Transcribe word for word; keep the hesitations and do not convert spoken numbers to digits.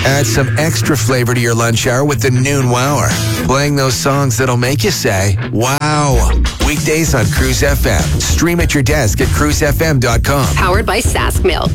Add some extra flavor to your lunch hour with the Noon Wower. Playing those songs that'll make you say, wow. Weekdays on Cruise F M. Stream at your desk at cruise f m dot com. Powered by Sask Milk.